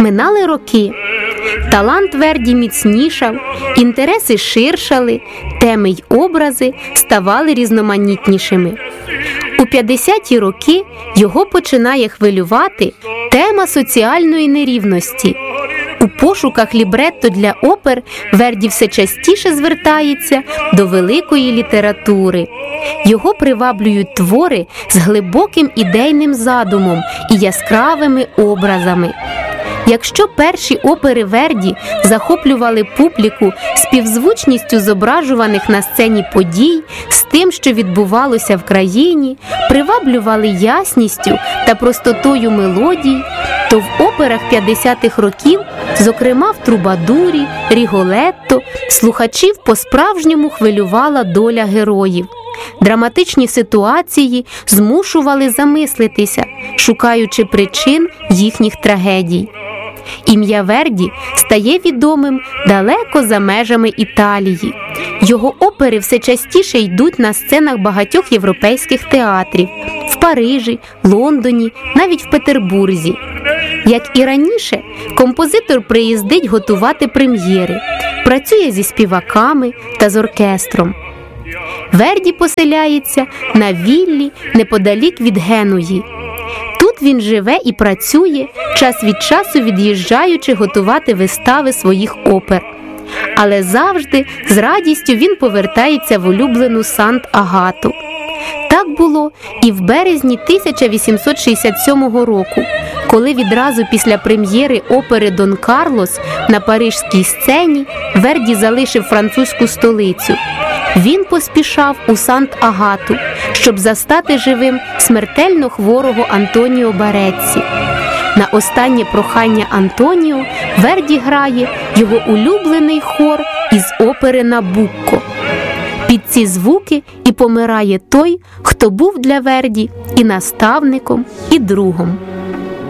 Минали роки. Талант Верді міцнішав, інтереси ширшали, теми й образи ставали різноманітнішими. У 50-ті роки його починає хвилювати тема соціальної нерівності. У пошуках лібретто для опер Верді все частіше звертається до великої літератури. Його приваблюють твори з глибоким ідейним задумом і яскравими образами. Якщо перші опери Верді захоплювали публіку співзвучністю зображуваних на сцені подій з тим, що відбувалося в країні, приваблювали ясністю та простотою мелодій, то в операх 50-х років, зокрема в «Трубадурі», «Ріголетто», слухачів по-справжньому хвилювала доля героїв. Драматичні ситуації змушували замислитися, шукаючи причин їхніх трагедій. Ім'я Верді стає відомим далеко за межами Італії. Його опери все частіше йдуть на сценах багатьох європейських театрів – в Парижі, Лондоні, навіть в Петербурзі. Як і раніше, композитор приїздить готувати прем'єри, працює зі співаками та з оркестром. Верді поселяється на віллі неподалік від Генуї. Тут він живе і працює, час від часу від'їжджаючи готувати вистави своїх опер. Але завжди з радістю він повертається в улюблену Сант-Агату. Так було і в березні 1867 року, коли відразу після прем'єри опери «Дон Карлос» на паризькій сцені Верді залишив французьку столицю. Він поспішав у Сант-Агату, щоб застати живим смертельно хворого Антоніо Барецці. На останнє прохання Антоніо Верді грає його улюблений хор із опери «Набукко». Під ці звуки і помирає той, хто був для Верді і наставником, і другом.